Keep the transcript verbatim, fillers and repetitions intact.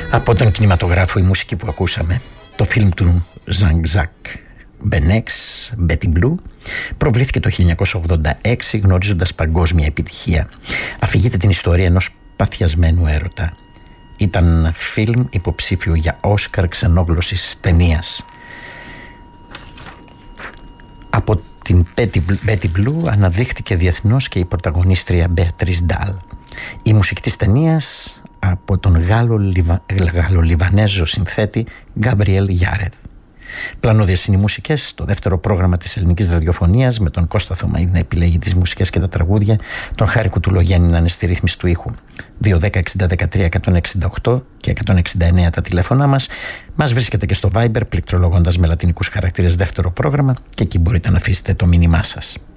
Από τον κινηματογράφο η μουσική που ακούσαμε, το φιλμ του Jean-Jacques Benex, Betty Blue, προβλήθηκε το χίλια εννιακόσια ογδόντα έξι γνωρίζοντας παγκόσμια επιτυχία. Αφηγείται την ιστορία ενός παθιασμένου έρωτα. Ήταν φιλμ υποψήφιο για Όσκαρ ξενόγλωσσης ταινίας. Από την Betty Blue αναδείχθηκε διεθνώς και η πρωταγωνίστρια Beatrice Dalle. Η μουσική της ταινίας από τον Γάλλο-Λιβανέζο συνθέτη Γκάμπριελ Γιάρεδ. Πλανώδιες είναι οι μουσικές, το δεύτερο πρόγραμμα της ελληνικής ραδιοφωνίας, με τον Κώστα Θωμαίδη να επιλέγει τις μουσικές και τα τραγούδια, τον Χάρη Κουτουλογέννη να είναι στη ρύθμιση του ήχου. δύο δέκα εξήντα δεκατρία εκατόν εξήντα οκτώ και εκατόν εξήντα εννέα τα τηλέφωνά μας. Μας βρίσκεται και στο Viber πληκτρολογώντας με λατινικούς χαρακτήρες δεύτερο πρόγραμμα και εκεί μπορείτε να αφήσετε το μήνυμά σας.